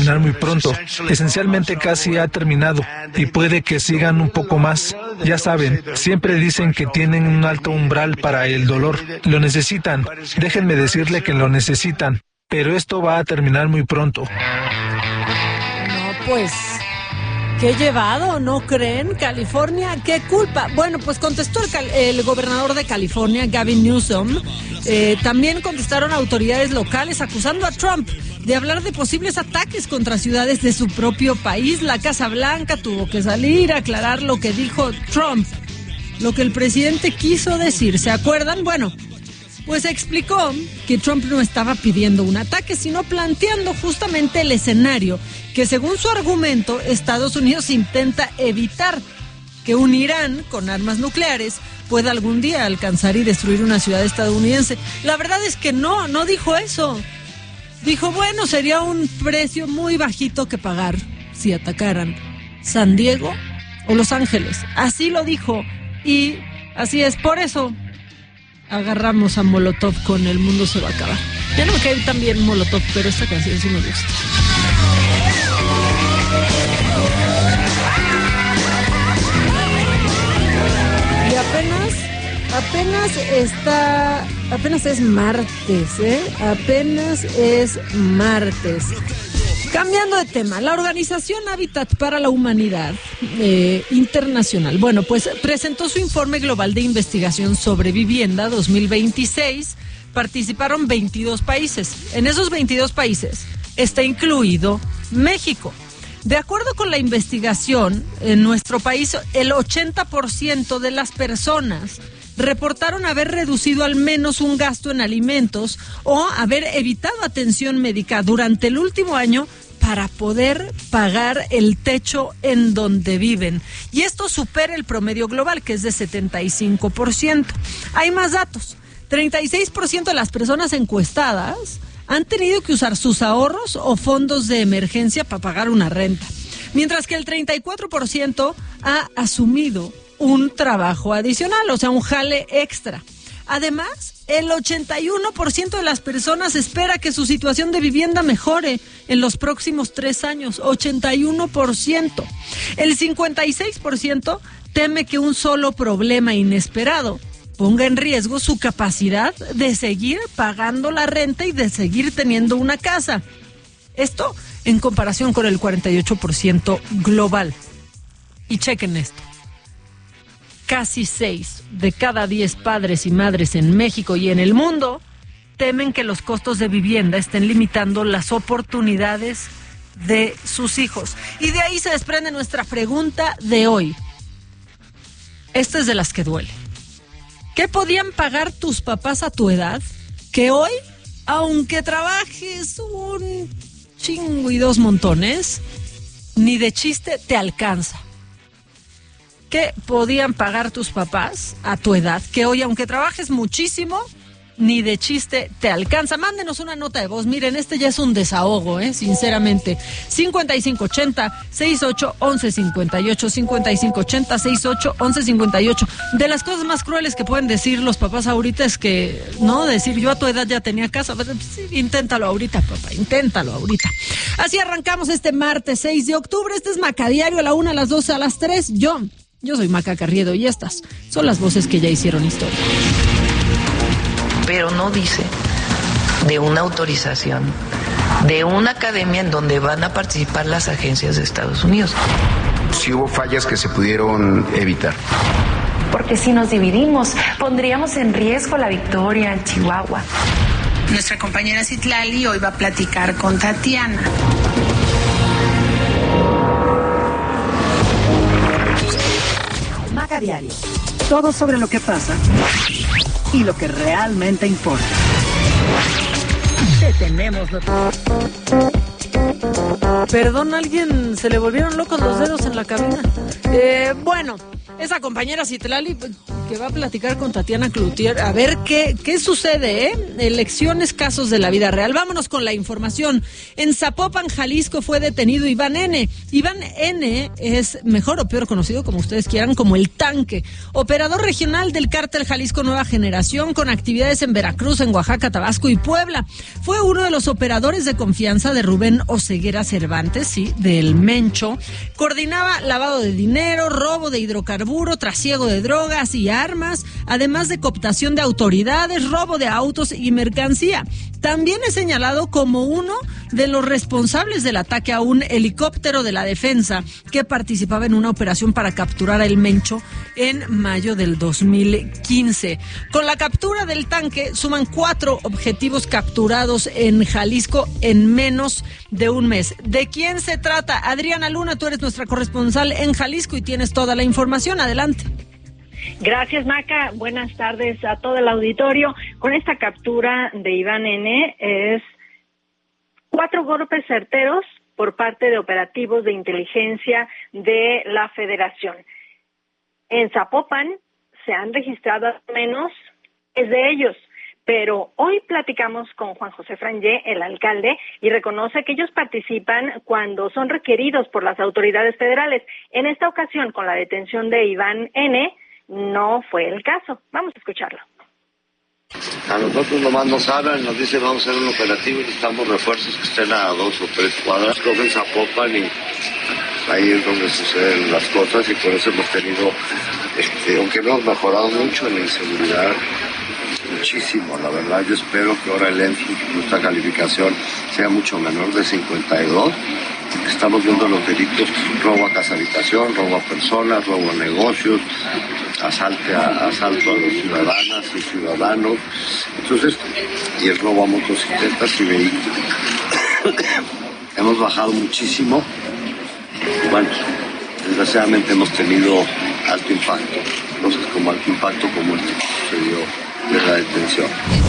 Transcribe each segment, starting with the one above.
terminar muy pronto. Esencialmente casi ha terminado y puede que sigan un poco más. Ya saben, siempre dicen que tienen un alto umbral para el dolor. Lo necesitan. Déjenme decirle que lo necesitan. Pero esto va a terminar muy pronto. No, pues, qué llevado, ¿no creen? California, ¿qué culpa? Bueno, pues contestó el gobernador de California, Gavin Newsom. También contestaron autoridades locales acusando a Trump de hablar de posibles ataques contra ciudades de su propio país. La Casa Blanca tuvo que salir a aclarar lo que dijo Trump, lo que el presidente quiso decir. ¿Se acuerdan? Bueno, pues explicó que Trump no estaba pidiendo un ataque, sino planteando justamente el escenario que, según su argumento, Estados Unidos intenta evitar, que un Irán con armas nucleares pueda algún día alcanzar y destruir una ciudad estadounidense. La verdad es que no dijo eso. Dijo, bueno, sería un precio muy bajito que pagar si atacaran San Diego o Los Ángeles. Así lo dijo, y así es, por eso agarramos a Molotov con El Mundo Se Va a Acabar. Ya no me cae tan bien Molotov, pero esta canción sí me gusta. Y apenas es martes, apenas es martes. Cambiando de tema, la organización Hábitat para la Humanidad Internacional, bueno, pues presentó su informe global de investigación sobre vivienda 2026. Participaron 22 países. En esos 22 países está incluido México. De acuerdo con la investigación, en nuestro país el 80% de las personas reportaron haber reducido al menos un gasto en alimentos o haber evitado atención médica durante el último año para poder pagar el techo en donde viven. Y esto supera el promedio global, que es de 75%. Hay más datos. 36% de las personas encuestadas han tenido que usar sus ahorros o fondos de emergencia para pagar una renta, mientras que el 34% ha asumido un trabajo adicional, o sea, un jale extra. Además, el 81% de las personas espera que su situación de vivienda mejore en los próximos 3 años. 81%. El 56% teme que un solo problema inesperado ponga en riesgo su capacidad de seguir pagando la renta y de seguir teniendo una casa. Esto en comparación con el 48% global. Y chequen esto. Casi 6 de cada 10 padres y madres en México y en el mundo temen que los costos de vivienda estén limitando las oportunidades de sus hijos. Y de ahí se desprende nuestra pregunta de hoy. Esta es de las que duele. ¿Qué podían pagar tus papás a tu edad que hoy, aunque trabajes un chingo y 2 montones, ni de chiste te alcanza? ¿Qué podían pagar tus papás a tu edad que hoy, aunque trabajes muchísimo, ni de chiste te alcanza? Mándenos una nota de voz. Miren, este ya es un desahogo, sinceramente. 5580-681158, 5580-681158. De las cosas más crueles que pueden decir los papás ahorita es que, no, decir yo a tu edad ya tenía casa. Sí, inténtalo ahorita, papá, inténtalo ahorita. Así arrancamos este martes 6 de octubre. Este es Maca Diario, a la 1, a las 12, a las 3. Yo soy Maca Carriedo y estas son las voces que ya hicieron historia. Pero no dice de una autorización de una academia en donde van a participar las agencias de Estados Unidos. Sí hubo fallas que se pudieron evitar. Porque si nos dividimos, pondríamos en riesgo la victoria en Chihuahua. Nuestra compañera Citlali hoy va a platicar con Tatiana. Maca Diario. Todo sobre lo que pasa y lo que realmente importa. Te tenemos Perdón, ¿a alguien se le volvieron locos los dedos en la cabina? Bueno, esa compañera Citlali, que va a platicar con Tatiana Cloutier a ver qué sucede, elecciones, casos de la vida real. Vámonos con la información. En Zapopan, Jalisco, fue detenido Iván N. Iván N. es mejor o peor conocido, como ustedes quieran, como el Tanque, operador regional del cártel Jalisco Nueva Generación, con actividades en Veracruz, en Oaxaca, Tabasco y Puebla. Fue uno de los operadores de confianza de Rubén Oseguera Cervantes, sí, del Mencho. Coordinaba lavado de dinero, robo de hidrocarburo, trasiego de drogas y armas, además de cooptación de autoridades, robo de autos y mercancía. También es señalado como uno de los responsables del ataque a un helicóptero de la defensa que participaba en una operación para capturar a El Mencho en mayo del 2015. Con la captura del Tanque suman 4 objetivos capturados en Jalisco en menos de un mes. ¿De quién se trata? Adriana Luna, tú eres nuestra corresponsal en Jalisco y tienes toda la información. Adelante. Gracias, Maca. Buenas tardes a todo el auditorio. Con esta captura de Iván N. es 4 golpes certeros por parte de operativos de inteligencia de la Federación. En Zapopan se han registrado al menos 10 de ellos, pero hoy platicamos con Juan José Frangé, el alcalde, y reconoce que ellos participan cuando son requeridos por las autoridades federales. En esta ocasión, con la detención de Iván N., no fue el caso. Vamos a escucharlo. A nosotros nomás nos hablan, nos dicen vamos a hacer un operativo y necesitamos refuerzos que estén a 2 o 3 cuadras. Cogen Zapopan y ahí es donde suceden las cosas y por eso hemos tenido, aunque hemos mejorado mucho en la inseguridad, muchísimo, la verdad. Yo espero que ahora el ENFI, nuestra calificación, sea mucho menor de 52. Estamos viendo los delitos: robo a casa habitación, robo a personas, robo a negocios, asalto a los ciudadanas y ciudadanos. Entonces, y el robo a motocicletas y vehículos. Hemos bajado muchísimo. Bueno, desgraciadamente hemos tenido alto impacto. Cosas como alto impacto como el que sucedió de la detención.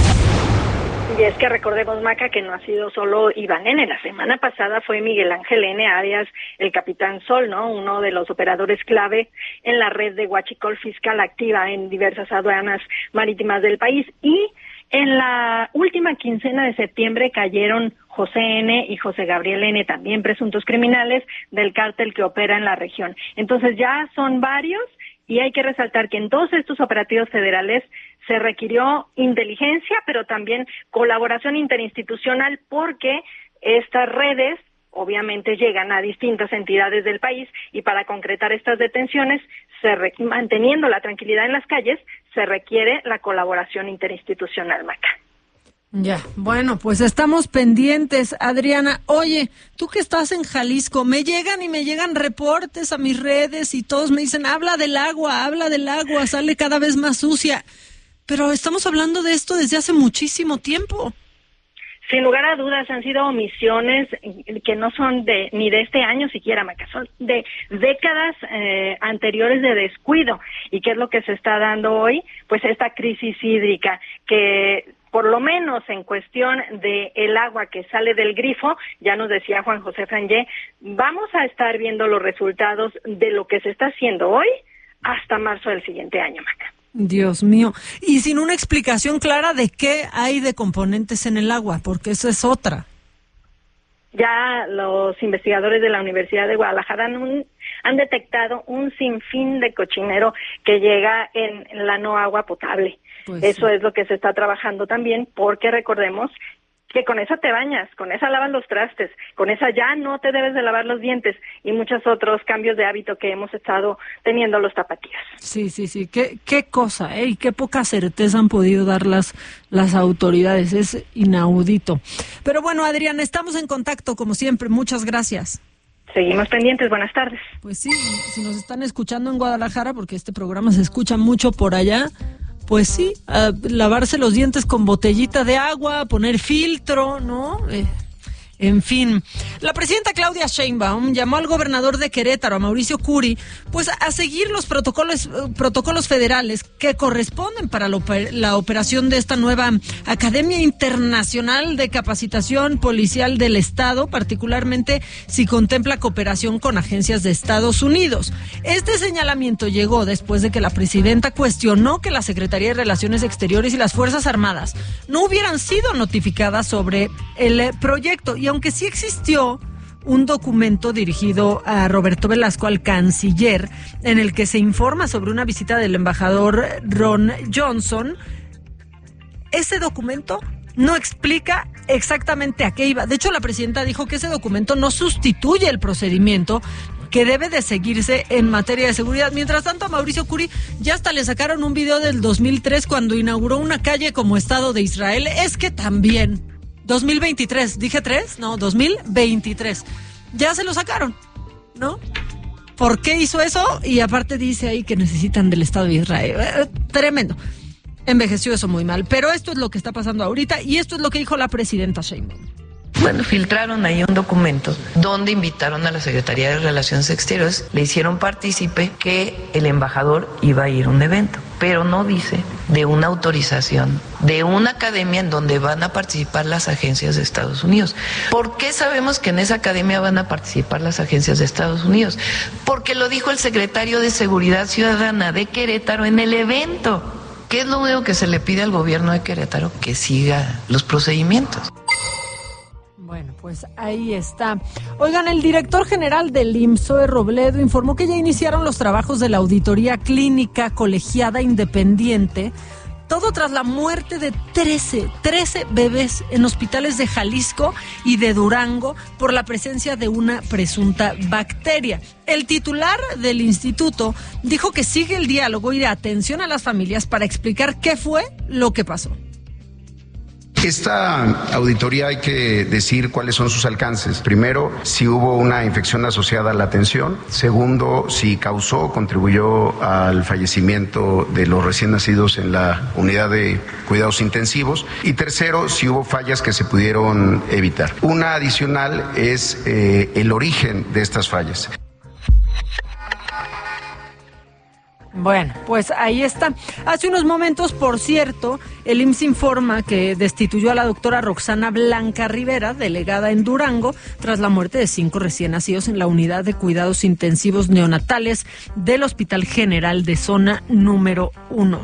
Y es que recordemos, Maca, que no ha sido solo Iván N. La semana pasada fue Miguel Ángel N., alias el Capitán Sol, ¿no? Uno de los operadores clave en la red de huachicol fiscal activa en diversas aduanas marítimas del país. Y en la última quincena de septiembre cayeron José N. y José Gabriel N., también presuntos criminales del cártel que opera en la región. Entonces ya son varios. Y hay que resaltar que en todos estos operativos federales se requirió inteligencia, pero también colaboración interinstitucional, porque estas redes obviamente llegan a distintas entidades del país y para concretar estas detenciones, manteniendo la tranquilidad en las calles, se requiere la colaboración interinstitucional, Maca. Ya, bueno, pues estamos pendientes, Adriana. Oye, tú que estás en Jalisco, me llegan reportes a mis redes y todos me dicen, habla del agua, sale cada vez más sucia. Pero estamos hablando de esto desde hace muchísimo tiempo. Sin lugar a dudas, han sido omisiones que no son ni de este año siquiera, Maca, son de décadas anteriores de descuido. ¿Y qué es lo que se está dando hoy? Pues esta crisis hídrica que, por lo menos en cuestión de el agua que sale del grifo, ya nos decía Juan José Frangé, vamos a estar viendo los resultados de lo que se está haciendo hoy hasta marzo del siguiente año, Maca. Dios mío, y sin una explicación clara de qué hay de componentes en el agua, porque esa es otra. Ya los investigadores de la Universidad de Guadalajara han detectado un sinfín de cochinero que llega en la no agua potable. Pues eso sí. Es lo que se está trabajando también, porque recordemos que con esa te bañas, con esa lavas los trastes, con esa ya no te debes de lavar los dientes y muchos otros cambios de hábito que hemos estado teniendo los tapatíos. Sí. Qué cosa, y qué poca certeza han podido dar las autoridades. Es inaudito. Pero bueno, Adriana, estamos en contacto como siempre. Muchas gracias. Seguimos pendientes. Buenas tardes. Pues sí, si nos están escuchando en Guadalajara, porque este programa se escucha mucho por allá, pues sí, a lavarse los dientes con botellita de agua, poner filtro, ¿no? En fin, la presidenta Claudia Sheinbaum llamó al gobernador de Querétaro, a Mauricio Curi, pues a seguir los protocolos federales que corresponden para la operación de esta nueva Academia Internacional de Capacitación Policial del Estado, particularmente si contempla cooperación con agencias de Estados Unidos. Este señalamiento llegó después de que la presidenta cuestionó que la Secretaría de Relaciones Exteriores y las Fuerzas Armadas no hubieran sido notificadas sobre el proyecto. Y aunque sí existió un documento dirigido a Roberto Velasco, al canciller, en el que se informa sobre una visita del embajador Ron Johnson, ese documento no explica exactamente a qué iba. De hecho, la presidenta dijo que ese documento no sustituye el procedimiento que debe de seguirse en materia de seguridad. Mientras tanto, a Mauricio Curi ya hasta le sacaron un video del 2003 cuando inauguró una calle como Estado de Israel. Es que también 2023, ¿dije 3? No, 2023. Ya se lo sacaron, ¿no? ¿Por qué hizo eso? Y aparte dice ahí que necesitan del Estado de Israel. Tremendo. Envejeció eso muy mal. Pero esto es lo que está pasando ahorita y esto es lo que dijo la presidenta Sheinbaum. Bueno, filtraron ahí un documento donde invitaron a la Secretaría de Relaciones Exteriores, le hicieron partícipe que el embajador iba a ir a un evento, pero no dice de una autorización, de una academia en donde van a participar las agencias de Estados Unidos. ¿Por qué sabemos que en esa academia van a participar las agencias de Estados Unidos? Porque lo dijo el secretario de Seguridad Ciudadana de Querétaro en el evento. ¿Qué es lo único que se le pide al gobierno de Querétaro? Que siga los procedimientos. Bueno, pues ahí está. Oigan, el director general del IMSS, Zoe Robledo, informó que ya iniciaron los trabajos de la auditoría clínica colegiada independiente, todo tras la muerte de 13 bebés en hospitales de Jalisco y de Durango por la presencia de una presunta bacteria. El titular del instituto dijo que sigue el diálogo y de atención a las familias para explicar qué fue lo que pasó. Esta auditoría hay que decir cuáles son sus alcances. Primero, si hubo una infección asociada a la atención. Segundo, si causó o contribuyó al fallecimiento de los recién nacidos en la unidad de cuidados intensivos. Y tercero, si hubo fallas que se pudieron evitar. Una adicional es el origen de estas fallas. Bueno, pues ahí está. Hace unos momentos, por cierto, el IMSS informa que destituyó a la doctora Roxana Blanca Rivera, delegada en Durango, tras la muerte de 5 recién nacidos en la unidad de cuidados intensivos neonatales del Hospital General de Zona número 1.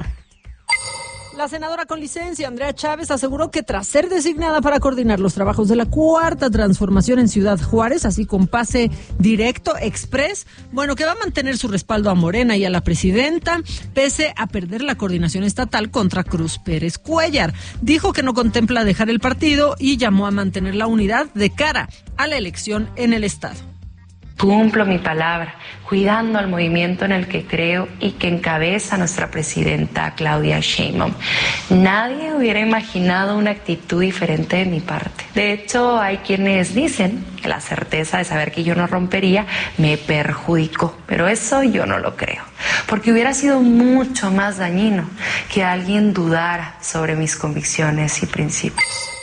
La senadora con licencia, Andrea Chávez, aseguró que tras ser designada para coordinar los trabajos de la cuarta transformación en Ciudad Juárez, así con pase directo, express, bueno, que va a mantener su respaldo a Morena y a la presidenta, pese a perder la coordinación estatal contra Cruz Pérez Cuéllar. Dijo que no contempla dejar el partido y llamó a mantener la unidad de cara a la elección en el estado. Cumplo mi palabra, cuidando al movimiento en el que creo y que encabeza nuestra presidenta Claudia Sheinbaum. Nadie hubiera imaginado una actitud diferente de mi parte. De hecho, hay quienes dicen que la certeza de saber que yo no rompería me perjudicó, pero eso yo no lo creo, porque hubiera sido mucho más dañino que alguien dudara sobre mis convicciones y principios.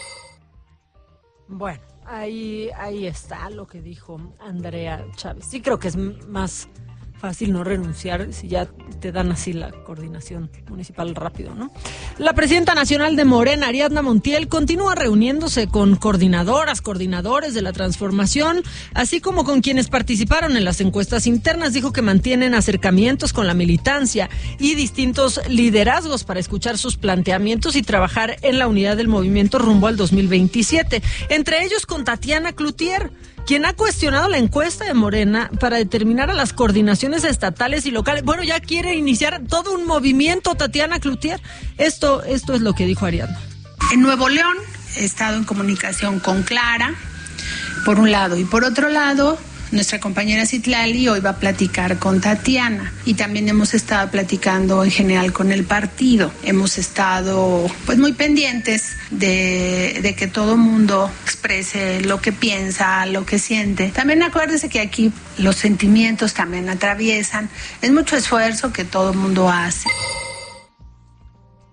Bueno. Ahí está lo que dijo Andrea Chávez. Sí creo que es más fácil no renunciar si ya te dan así la coordinación municipal rápido, ¿no? La presidenta nacional de Morena, Ariadna Montiel, continúa reuniéndose con coordinadores de la transformación, así como con quienes participaron en las encuestas internas. Dijo que mantienen acercamientos con la militancia y distintos liderazgos para escuchar sus planteamientos y trabajar en la unidad del movimiento rumbo al 2027. Entre ellos con Tatiana Cloutier, quien ha cuestionado la encuesta de Morena para determinar a las coordinaciones estatales y locales. Bueno, ya quiere iniciar todo un movimiento, Tatiana Cloutier. Esto es lo que dijo Ariadna. En Nuevo León he estado en comunicación con Clara, por un lado, y por otro lado, nuestra compañera Citlali hoy va a platicar con Tatiana, y también hemos estado platicando en general con el partido. Hemos estado pues muy pendientes de que todo mundo exprese lo que piensa, lo que siente. También acuérdese que aquí los sentimientos también atraviesan. Es mucho esfuerzo que todo mundo hace.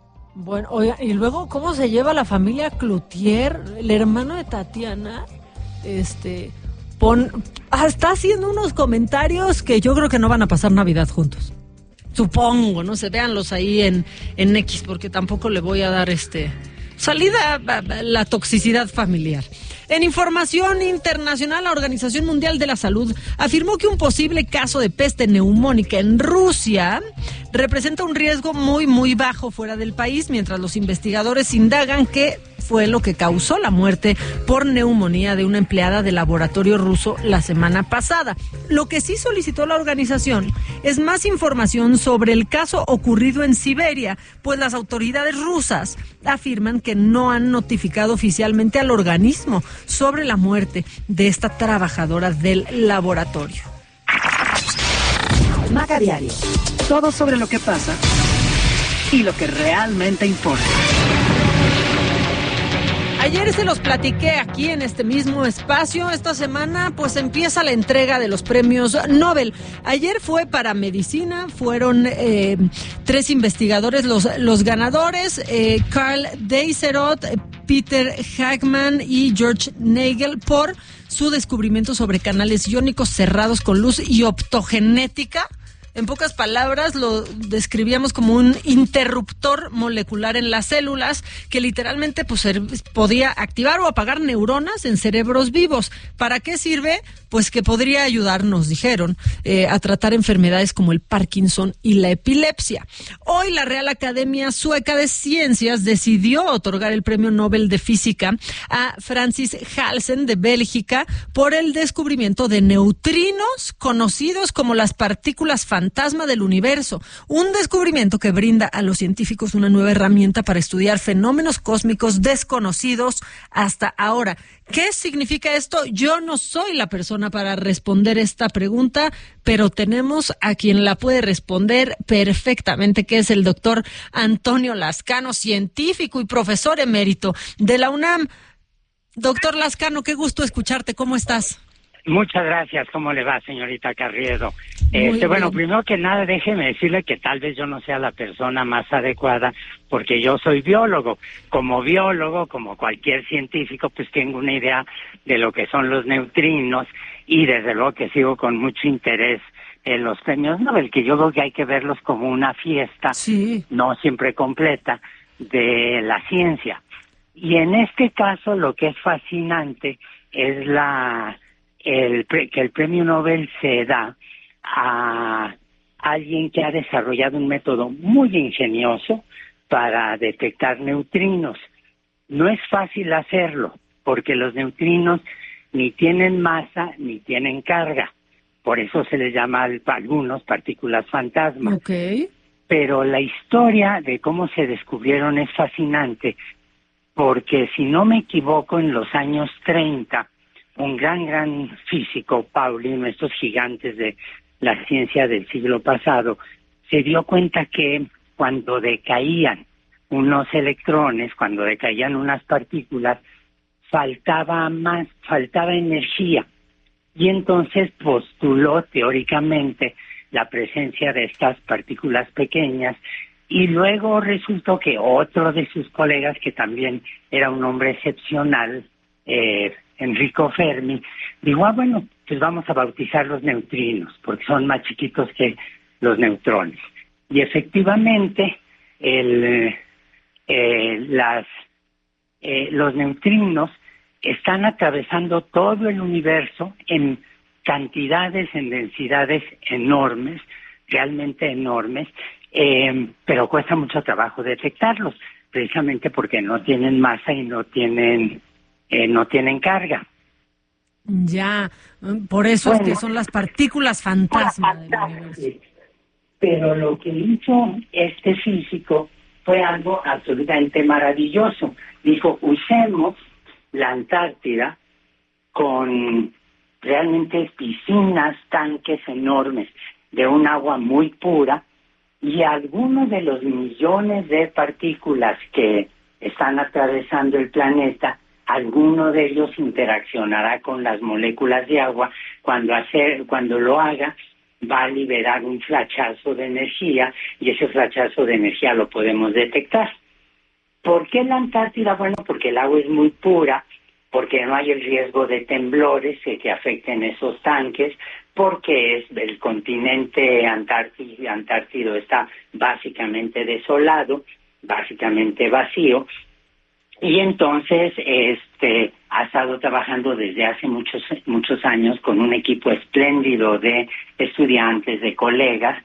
Bueno, oiga, y luego, ¿cómo se lleva la familia Cloutier, el hermano de Tatiana? está haciendo unos comentarios que yo creo que no van a pasar Navidad juntos. Supongo, no sé, véanlos ahí en X, porque tampoco le voy a dar salida a la toxicidad familiar. En información internacional, la Organización Mundial de la Salud afirmó que un posible caso de peste neumónica en Rusia representa un riesgo muy, muy bajo fuera del país, mientras los investigadores indagan qué fue lo que causó la muerte por neumonía de una empleada del laboratorio ruso la semana pasada. Lo que sí solicitó la organización es más información sobre el caso ocurrido en Siberia, pues las autoridades rusas afirman que no han notificado oficialmente al organismo sobre la muerte de esta trabajadora del laboratorio. Maca Diario. Todo sobre lo que pasa y lo que realmente importa. Ayer se los platiqué aquí en este mismo espacio. Esta semana pues empieza la entrega de los premios Nobel. Ayer fue para medicina, fueron 3 investigadores los ganadores, Carl Deisseroth, Peter Hagman y George Nagel, por su descubrimiento sobre canales iónicos cerrados con luz y optogenética. En pocas palabras, lo describíamos como un interruptor molecular en las células que literalmente pues podía activar o apagar neuronas en cerebros vivos. ¿Para qué sirve? Pues que podría ayudarnos, dijeron, a tratar enfermedades como el Parkinson y la epilepsia. Hoy la Real Academia Sueca de Ciencias decidió otorgar el Premio Nobel de Física a Francis Halsen de Bélgica por el descubrimiento de neutrinos conocidos como las partículas fantasma del universo, un descubrimiento que brinda a los científicos una nueva herramienta para estudiar fenómenos cósmicos desconocidos hasta ahora. ¿Qué significa esto? Yo no soy la persona para responder esta pregunta, pero tenemos a quien la puede responder perfectamente, que es el doctor Antonio Lascano, científico y profesor emérito de la UNAM. Doctor Lascano, qué gusto escucharte. ¿Cómo estás? Muchas gracias. ¿Cómo le va, señorita Carriedo? Bueno, primero que nada, déjeme decirle que tal vez yo no sea la persona más adecuada, porque yo soy biólogo. Como biólogo, como cualquier científico, pues tengo una idea de lo que son los neutrinos, y desde luego que sigo con mucho interés en los premios Nobel, que yo creo que hay que verlos como una fiesta, sí, no siempre completa, de la ciencia. Y en este caso lo que es fascinante es que el premio Nobel se da a alguien que ha desarrollado un método muy ingenioso para detectar neutrinos. No es fácil hacerlo, porque los neutrinos ni tienen masa ni tienen carga. Por eso se les llama a algunos partículas fantasma. Okay. Pero la historia de cómo se descubrieron es fascinante, porque si no me equivoco, en los años 30, un gran físico, Pauli, uno de estos gigantes de la ciencia del siglo pasado, se dio cuenta que cuando decaían unos electrones, cuando decaían unas partículas, faltaba energía. Y entonces postuló teóricamente la presencia de estas partículas pequeñas, y luego resultó que otro de sus colegas, que también era un hombre excepcional, Enrico Fermi, dijo, bueno, pues vamos a bautizar los neutrinos, porque son más chiquitos que los neutrones. Y efectivamente, los neutrinos están atravesando todo el universo en cantidades, en densidades enormes, realmente enormes, pero cuesta mucho trabajo detectarlos, precisamente porque no tienen masa y no tienen carga. Ya, por eso es que son las partículas fantasma del universo. Pero lo que hizo este físico fue algo absolutamente maravilloso. Dijo, usemos la Antártida con realmente piscinas, tanques enormes de un agua muy pura, y algunos de los millones de partículas que están atravesando el planeta, alguno de ellos interaccionará con las moléculas de agua. Cuando lo haga, va a liberar un flachazo de energía, y ese flachazo de energía lo podemos detectar. ¿Por qué la Antártida? Bueno, porque el agua es muy pura, porque no hay el riesgo de temblores que afecten esos tanques, porque el continente antártido está básicamente desolado, básicamente vacío, y entonces ha estado trabajando desde hace muchos años con un equipo espléndido de estudiantes, de colegas,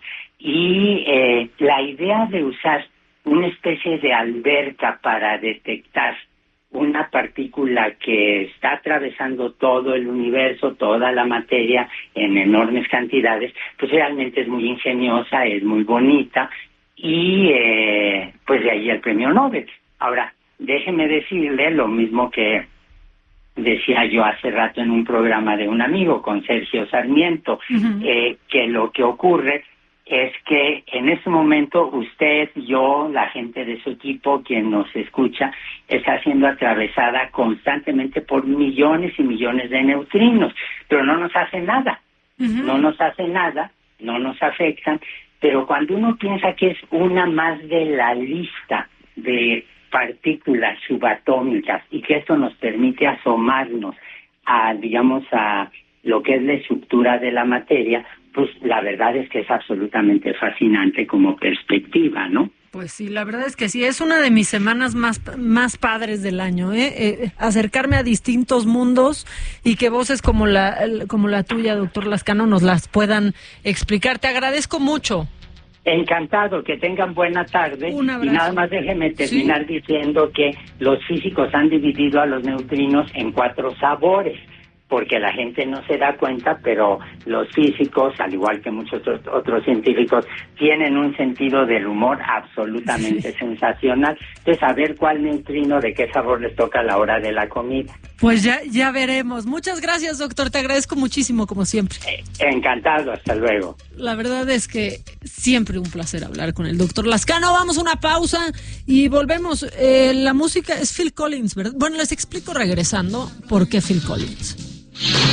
y la idea de usar una especie de alberca para detectar una partícula que está atravesando todo el universo, toda la materia en enormes cantidades, pues realmente es muy ingeniosa, es muy bonita, y pues de ahí el premio Nobel. Ahora, déjeme decirle lo mismo que decía yo hace rato en un programa de un amigo con Sergio Sarmiento, que lo que ocurre es que en este momento usted, yo, la gente de su equipo, quien nos escucha, está siendo atravesada constantemente por millones y millones de neutrinos, pero no nos hace nada, no nos hace nada, no nos afectan, pero cuando uno piensa que es una más de la lista de partículas subatómicas y que esto nos permite asomarnos a, digamos, a lo que es la estructura de la materia, pues la verdad es que es absolutamente fascinante como perspectiva, ¿no? Pues sí, la verdad es que sí, es una de mis semanas más padres del año, acercarme a distintos mundos y que voces como la tuya, doctor Lascano, nos las puedan explicar. Te agradezco mucho. Encantado, que tengan buena tarde. Un abrazo. Y nada más déjenme terminar diciendo que los físicos han dividido a los neutrinos en 4 sabores, porque la gente no se da cuenta, pero los físicos, al igual que muchos otros científicos, tienen un sentido del humor absolutamente sensacional, de saber cuál neutrino de qué sabor les toca a la hora de la comida. Pues ya veremos. Muchas gracias, doctor, te agradezco muchísimo, como siempre. Encantado, hasta luego. La verdad es que siempre un placer hablar con el doctor Lascano. Vamos a una pausa y volvemos. La música es Phil Collins, ¿verdad? Bueno, les explico regresando por qué Phil Collins.